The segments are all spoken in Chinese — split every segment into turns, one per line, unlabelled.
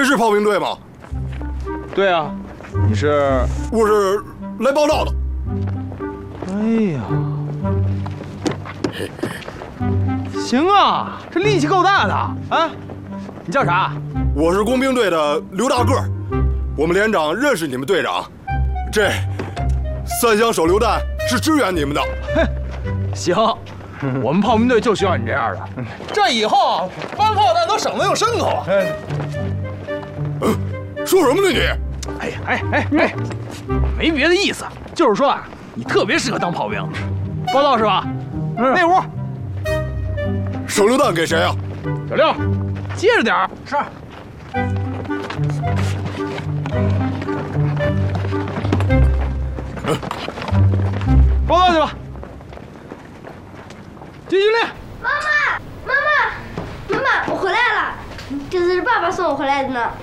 这是炮兵队吗？
对啊，你是？
我是来报道的。
哎呀，行啊，这力气够大的啊！你叫啥？
我是工兵队的刘大个，我们连长认识你们队长，这3箱手榴弹是支援你们的。
行，我们炮兵队就需要你这样的，这以后搬炮弹都省得用牲口啊。
说什么呢你？
哎呀，哎，没别的意思，就是说啊，你特别适合当炮兵。报道是吧？那屋。
手榴弹给谁啊？
小六，接着点儿。是。报道去吧。进训练。
妈妈，我回来了。这次是爸爸送我回来的呢。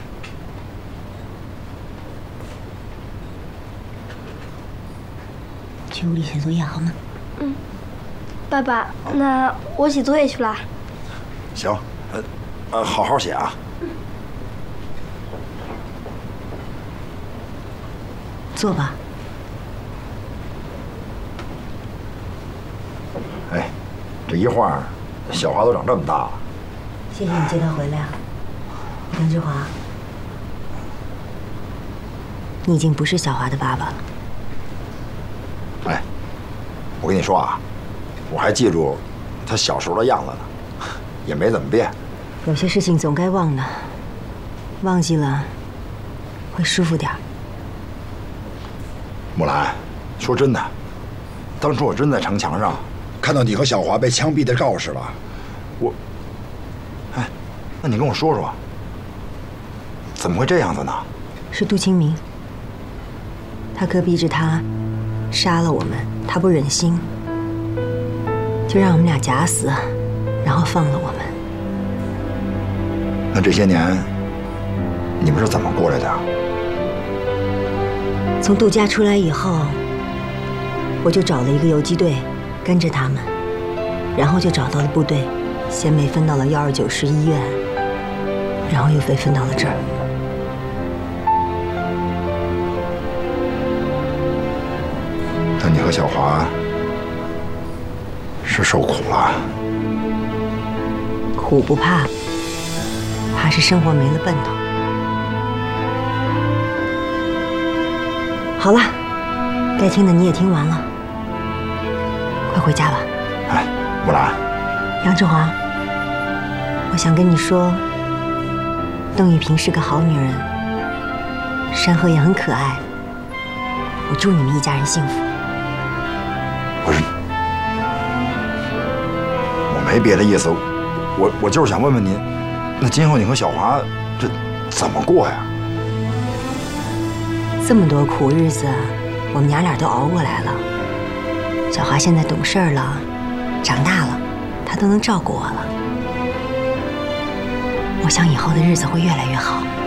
去屋里写作业好吗？
嗯。爸爸，那我写作业去了。
行，好好写啊。
坐吧。
哎，这一晃，小华都长这么大了。
谢谢你接他回来啊，杨志华，你已经不是小华的爸爸了。
哎，我跟你说啊，我还记住他小时候的样子呢，也没怎么变。
有些事情总该忘的，忘记了会舒服点儿。
木兰，说真的，当初我真在城墙上看到你和小华被枪毙的告示了，哎，那你跟我说说，怎么会这样子呢？
是杜清明，他哥逼着他杀了我们，他不忍心，就让我们俩假死，然后放了我们。
那这些年，你们是怎么过来的？
从杜家出来以后，我就找了一个游击队，跟着他们，然后就找到了部队，先被分到了129师医院，然后又被分到了这儿。
那你和小华是受苦了？
苦不怕，怕是生活没了奔头。好了，该听的你也听完了，快回家吧。
哎，木兰，
杨志华，我想跟你说，邓玉萍是个好女人，山河也很可爱。我祝你们一家人幸福。
不是，我没别的意思，我就是想问问您，那今后你和小华这怎么过呀？
这么多苦日子，我们娘俩都熬过来了。小华现在懂事了，长大了，她都能照顾我了。我想以后的日子会越来越好。